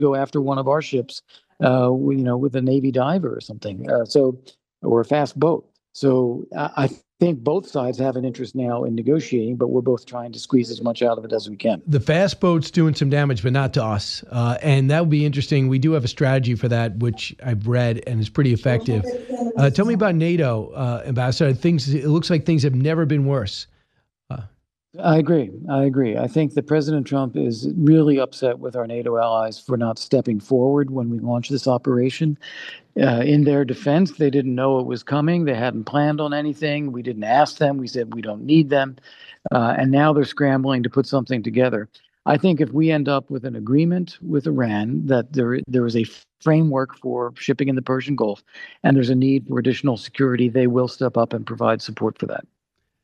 go after one of our ships, with a Navy diver or something. Or a fast boat. So I think both sides have an interest now in negotiating, but we're both trying to squeeze as much out of it as we can. The fast boat's doing some damage, but not to us. And that would be interesting. We do have a strategy for that, which I've read and is pretty effective. Tell me about NATO, Ambassador. It looks like things have never been worse. I agree. I think that President Trump is really upset with our NATO allies for not stepping forward when we launched this operation. In their defense, they didn't know it was coming. They hadn't planned on anything. We didn't ask them. We said we don't need them. And now they're scrambling to put something together. I think if we end up with an agreement with Iran that there is a framework for shipping in the Persian Gulf and there's a need for additional security, they will step up and provide support for that.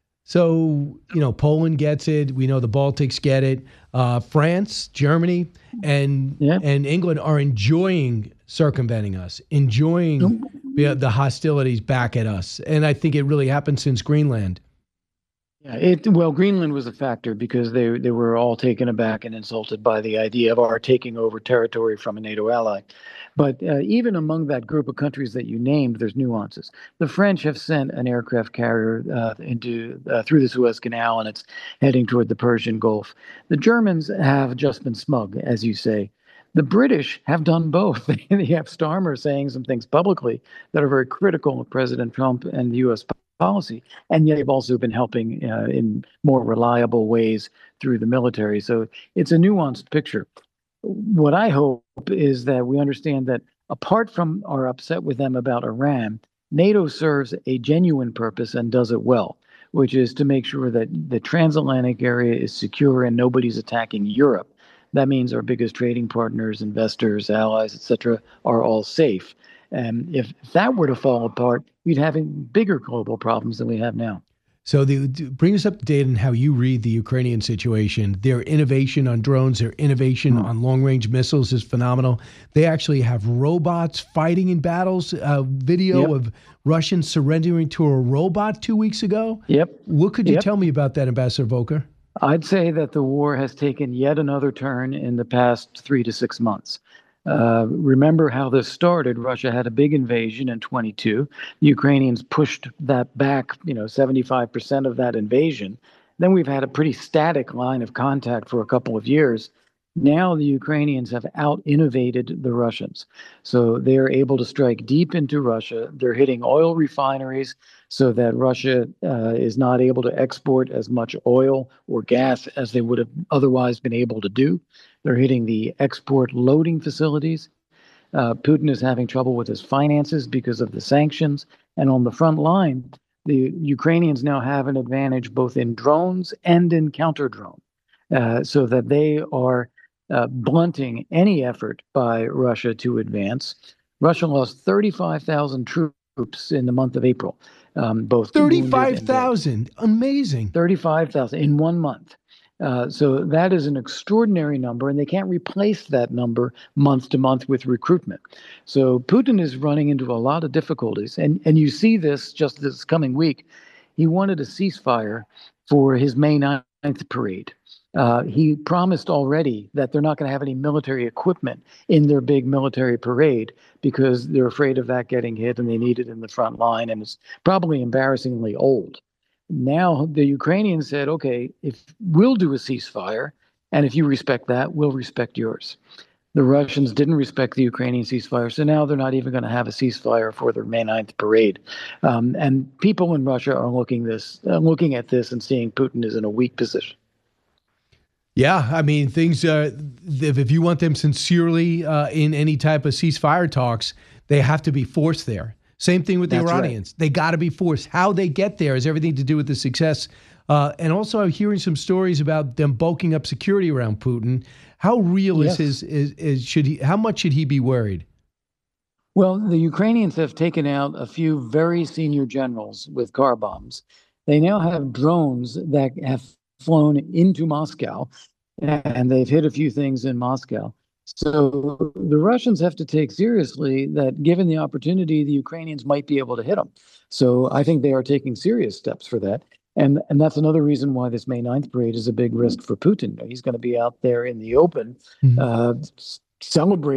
So, Poland gets it. We know the Baltics get it. France, Germany, and England are enjoying circumventing us, enjoying the hostilities back at us. And I think it really happened since Greenland. Yeah, Greenland was a factor because they were all taken aback and insulted by the idea of our taking over territory from a NATO ally. But even among that group of countries that you named, there's nuances. The French have sent an aircraft carrier through the Suez Canal, and it's heading toward the Persian Gulf. The Germans have just been smug, as you say. The British have done both. They have Starmer saying some things publicly that are very critical of President Trump and the U.S. policy, and yet they've also been helping in more reliable ways through the military. So it's a nuanced picture. What I hope is that we understand that apart from our upset with them about Iran, NATO serves a genuine purpose and does it well, which is to make sure that the transatlantic area is secure and nobody's attacking Europe. That means our biggest trading partners, investors, allies, etc., are all safe. And if that were to fall apart, we'd have bigger global problems than we have now. So bring us up to date on how you read the Ukrainian situation. Their innovation on drones, their innovation on long-range missiles is phenomenal. They actually have robots fighting in battles. Video of Russians surrendering to a robot 2 weeks ago. Yep. What could you tell me about that, Ambassador Volker? I'd say that the war has taken yet another turn in the past 3 to 6 months. Remember how this started. Russia had a big invasion in 22. The Ukrainians pushed that back, 75% of that invasion. Then we've had a pretty static line of contact for a couple of years. Now the Ukrainians have out-innovated the Russians. So they're able to strike deep into Russia. They're hitting oil refineries so that Russia is not able to export as much oil or gas as they would have otherwise been able to do. They're hitting the export loading facilities. Putin is having trouble with his finances because of the sanctions. And on the front line, the Ukrainians now have an advantage both in drones and in counter-drone, so that they are blunting any effort by Russia to advance. Russia lost 35,000 troops in the month of April. Both 35,000, amazing. 35,000 in 1 month. So that is an extraordinary number, and they can't replace that number month to month with recruitment. So Putin is running into a lot of difficulties, and you see this just this coming week. He wanted a ceasefire for his May 9th parade. He promised already that they're not going to have any military equipment in their big military parade because they're afraid of that getting hit and they need it in the front line, and it's probably embarrassingly old. Now the Ukrainians said, okay, if we'll do a ceasefire, and if you respect that, we'll respect yours. The Russians didn't respect the Ukrainian ceasefire, so now they're not even going to have a ceasefire for their May 9th parade. And people in Russia are looking at this and seeing Putin is in a weak position. Yeah, I mean, things, if you want them sincerely in any type of ceasefire talks, they have to be forced there. Same thing with the Iranians. Right. They got to be forced. How they get there has everything to do with the success. And also, I'm hearing some stories about them bulking up security around Putin. How real how much should he be worried? Well, the Ukrainians have taken out a few very senior generals with car bombs. They now have drones that have flown into Moscow, and they've hit a few things in Moscow. So the Russians have to take seriously that given the opportunity, the Ukrainians might be able to hit them. So I think they are taking serious steps for that. And that's another reason why this May 9th parade is a big risk for Putin. He's going to be out there in the open, celebrate